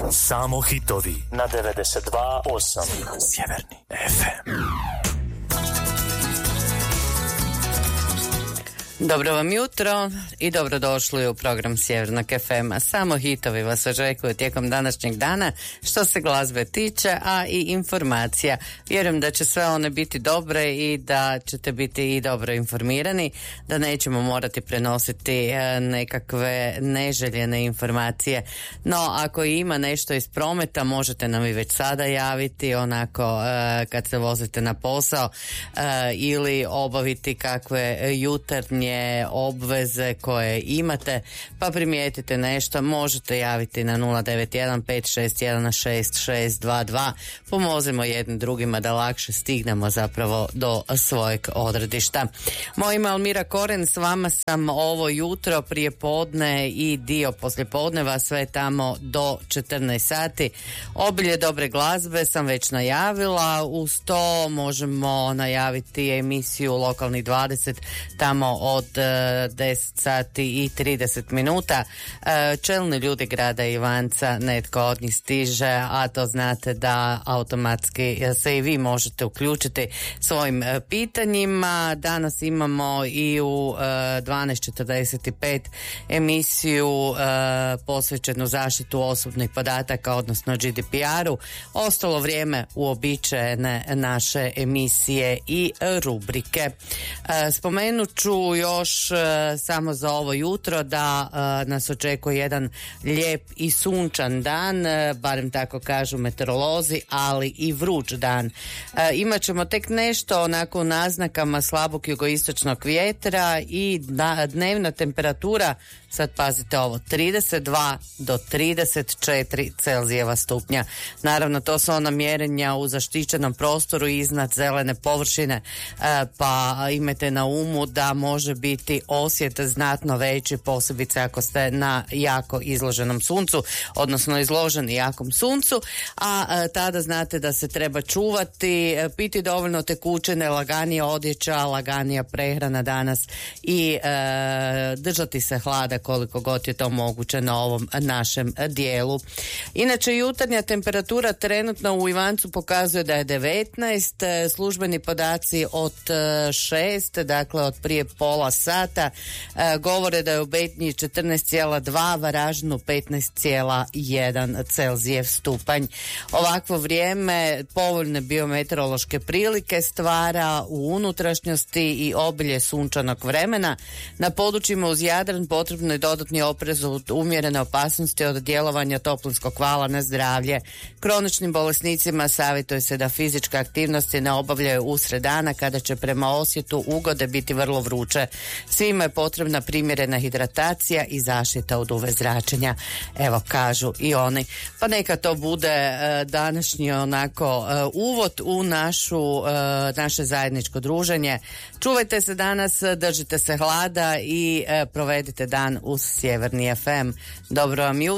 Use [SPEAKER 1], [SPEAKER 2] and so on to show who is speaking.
[SPEAKER 1] Samo hitovi na 92.8 Sjeverni FM.
[SPEAKER 2] Dobro vam jutro i dobrodošli u program Sjevernog FM-a. Samo hitovi vas očekuju tijekom današnjeg dana što se glazbe tiče, a i informacija. Vjerujem da će sve one biti dobre i da ćete biti i dobro informirani, da nećemo morati prenositi nekakve neželjene informacije. No, ako ima nešto iz prometa, možete nam i već sada javiti, onako kad se vozite na posao ili obaviti kakve jutarnje obveze koje imate, pa primijetite nešto, možete javiti na 091 561 6622. Pomozimo jednim drugima da lakše stignemo zapravo do svojeg odredišta. Moje ime Almira Koren, s vama sam ovo jutro, prije podne i dio poslijepodneva, sve tamo do 14 sati. Obilje dobre glazbe sam već najavila, uz to možemo najaviti emisiju Lokalnih 20 tamo od 10 sati i 30 minuta. Čelni ljudi grada Ivanca, netko od njih stiže, a to znate da automatski se i vi možete uključiti svojim pitanjima. Danas imamo i u 12:45 emisiju posvećenu zaštitu osobnih podataka, odnosno GDPR-u. Ostalo vrijeme uobičajene naše emisije i rubrike. Spomenut ću još samo za ovo jutro da nas očekuje jedan lijep i sunčan dan, barem tako kažu meteorolozi, ali i vruć dan. Imat ćemo tek nešto onako u naznakama slabog jugoistočnog vjetra i dnevna temperatura, sad pazite ovo, 32 do 34 Celzijeva stupnja. Naravno, to su ona mjerenja u zaštićenom prostoru iznad zelene površine, pa imajte na umu da može biti osjet znatno veći, posebice ako ste na jako izloženom suncu, odnosno izloženi jakom suncu, a tada znate da se treba čuvati, piti dovoljno tekućine, laganija odjeća, laganija prehrana danas i držati se hlada koliko god je to moguće na ovom našem dijelu. Inače, jutarnja temperatura trenutno u Ivancu pokazuje da je 19, službeni podaci od 6, dakle od prije pola sata, govore da je u Betnji 14,2, Varaždinu 15,1 Celzijev stupanj. Ovakvo vrijeme povoljne biometeorološke prilike stvara u unutrašnjosti i obilje sunčanog vremena. Na područjima uz Jadran potrebno je dodatni oprez od umjerene opasnosti od djelovanja toplinskog vala na zdravlje. Kroničnim bolesnicima savjetuje se da fizičke aktivnosti ne obavljaju usred dana kada će prema osjetu ugode biti vrlo vruće. Svima je potrebna primjerena hidratacija i zaštita od UV zračenja. Evo, kažu i oni. Pa neka to bude današnji onako uvod u naše zajedničko druženje. Čuvajte se danas, držite se hlada i provedite dan uz Sjeverni FM. Dobro vam jutro.